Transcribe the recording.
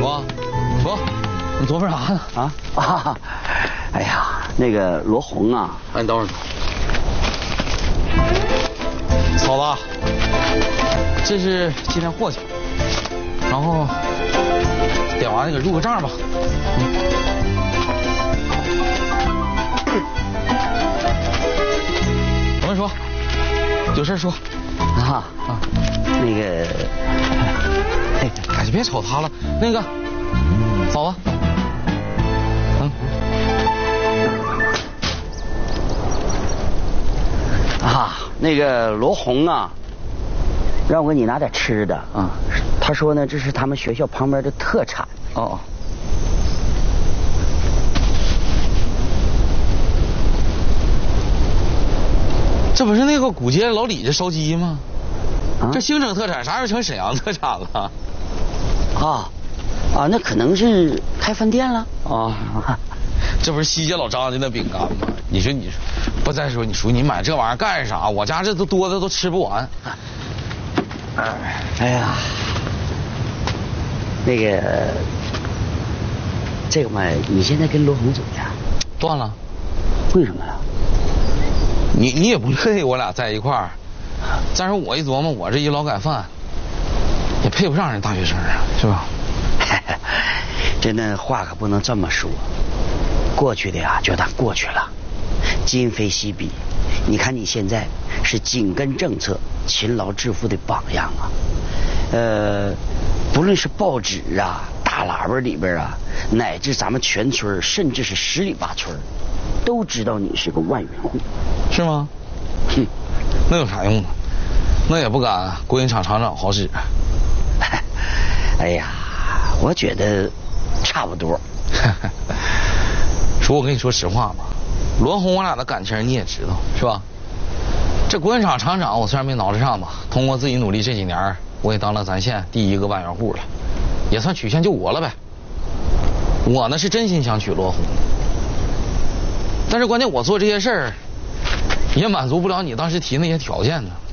说，你琢磨啥呢？ 哎呀，那个罗红啊， 哎，你等会儿。嫂子，这是今天货钱，然后点完那个入个账吧。我跟你说，有事说。 那个， 哎，别瞅他了。那个，嫂子， 那个罗红啊，让我给你拿点吃的啊。他说呢，这是他们学校旁边的特产。 哦。这不是那个古街老李家烧鸡吗？这兴城特产啥时候成沈阳特产了？ 那可能是开饭店了这不是西街老张家那饼干吗？你说，不再说你买这玩意儿干啥？我家这都多的都吃不完。 哎呀，那个，这个嘛，你现在跟罗红怎么样？ 断了。 为什么呀？ 你也不乐意我俩在一块儿。再说我一琢磨，我这一劳改犯，也配不上人大学生啊，是吧？ 真的话可不能这么说，过去的呀就当过去了，今非昔比。你看你现在是紧跟政策、勤劳致富的榜样啊。不论是报纸啊、大喇叭里边啊，乃至咱们全村，甚至是10里8村，都知道你是个万元户， 是吗？那有啥用啊？那也不敢国营厂厂长好使。 哎呀，我觉得差不多。 说我跟你说实话吧，罗红我俩的感情你也知道是吧？这国营厂厂长我虽然没挠得上吧，通过自己努力这几年，我也当了咱县第1个万元户了，也算曲线救国了呗。我呢是真心想娶罗红，但是关键我做这些事儿也满足不了你当时提那些条件呢。